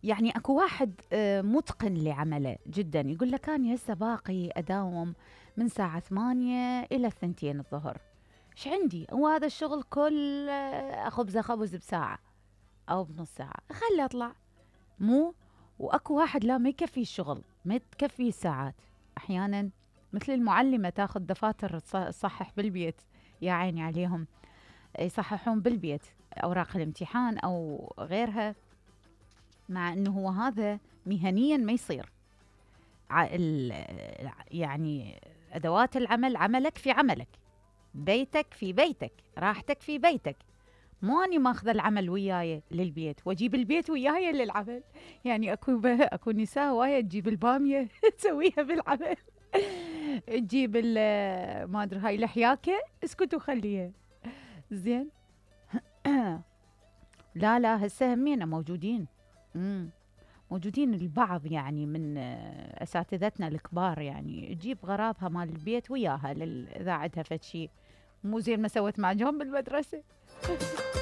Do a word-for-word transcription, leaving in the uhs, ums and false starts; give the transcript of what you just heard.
يعني اكو واحد آه، متقن لعمله جدا، يقول لك انا هسه باقي اداوم من ساعه ثمانية الى الثنتين الظهر. ايش عندي؟ هو هذا الشغل كل آه، خبزه خبز بساعه او بنص ساعه، خلي اطلع. مو واكو واحد لا، ما يكفي الشغل، ما تكفي الساعات. احيانا مثل المعلمه تاخذ دفاتر تص- تصحح بالبيت، يا عيني عليهم، يصححون بالبيت اوراق الامتحان او غيرها، مع انه هو هذا مهنيا ما يصير. ع- ال- يعني ادوات العمل، عملك في عملك، بيتك في بيتك، راحتك في بيتك. مو اني ماخذه العمل وياي للبيت واجيب البيت وياي للعمل. يعني اكو ب- اكو نساء وايد تجيب الباميه تسويها بالعمل، تجيب ال- ما ادري هاي الحياكه، اسكت وخليها زين. لا لا، هسه همينه موجودين. امم موجودين البعض يعني من آه، اساتذتنا الكبار، يعني تجيب غراضها مال البيت وياها لل- اذا عندها فد شي، مو زين ما سوت مع جون بالمدرسه.